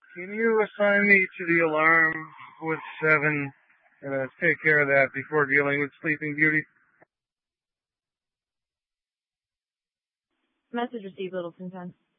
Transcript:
Can you assign me to the alarm with 7 and take care of that before dealing with Sleeping Beauty? Message received, Littleton 10.